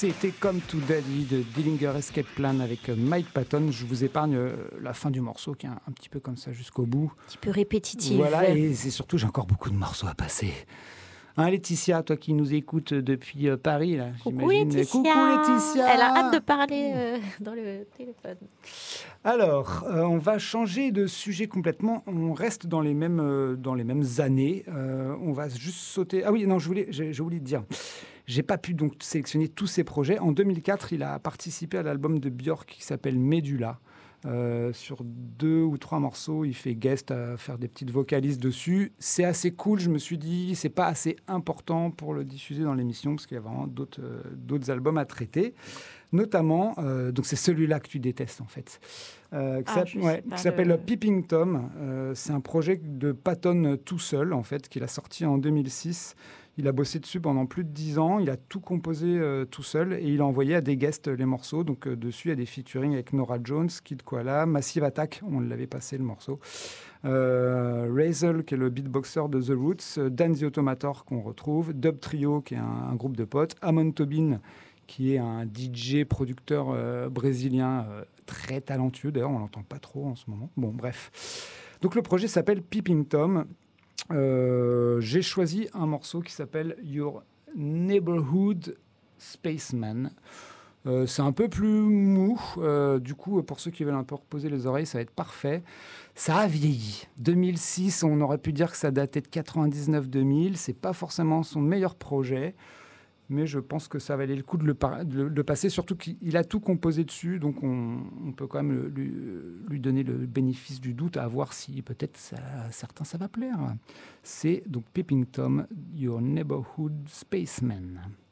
C'était Come to Daddy de Dillinger Escape Plan avec Mike Patton. Je vous épargne la fin du morceau qui est un petit peu comme ça jusqu'au bout. Un petit peu répétitif. Voilà, et c'est surtout, j'ai encore beaucoup de morceaux à passer. Hein, Laetitia, toi qui nous écoutes depuis Paris, là, Coucou j'imagine. Laetitia. Coucou Laetitia. Elle a hâte de parler dans le téléphone. Alors, on va changer de sujet complètement. On reste dans les mêmes années. On va juste sauter. Ah oui, non, j'ai oublié de dire. J'ai pas pu donc sélectionner tous ses projets. En 2004, il a participé à l'album de Björk qui s'appelle Medulla. Sur 2 ou 3 morceaux, il fait guest à faire des petites vocalises dessus. C'est assez cool, je me suis dit, c'est pas assez important pour le diffuser dans l'émission parce qu'il y a vraiment d'autres albums à traiter. Notamment, donc c'est celui-là que tu détestes en fait, qui s'appelle Peeping Tom. C'est un projet de Patton tout seul en fait, qu'il a sorti en 2006. Il a bossé dessus pendant plus de 10 ans, il a tout composé tout seul et il a envoyé à des guests les morceaux. Donc dessus, il y a des featuring avec Norah Jones, Kid Koala, Massive Attack, on l'avait passé le morceau, Razel qui est le beatboxer de The Roots, Dan the Automator qu'on retrouve, Dub Trio qui est un groupe de potes, Amon Tobin qui est un DJ producteur brésilien très talentueux. D'ailleurs, on l'entend pas trop en ce moment. Bon, bref. Donc le projet s'appelle Peeping Tom. J'ai choisi un morceau qui s'appelle Your Neighborhood Spaceman. C'est un peu plus mou. Du coup, pour ceux qui veulent un peu reposer les oreilles, ça va être parfait. Ça a vieilli. 2006, on aurait pu dire que ça datait de 99-2000. C'est pas forcément son meilleur projet. Mais je pense que ça valait le coup de le passer, surtout qu'il a tout composé dessus, donc on peut quand même lui donner le bénéfice du doute, à voir si peut-être certains ça va plaire. C'est donc Peeping Tom, Your Neighborhood Spaceman.